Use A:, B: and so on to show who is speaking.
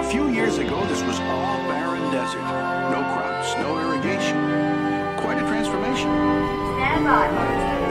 A: few years ago, this was all barren desert. No crops, no irrigation. Quite a transformation.
B: Stand by.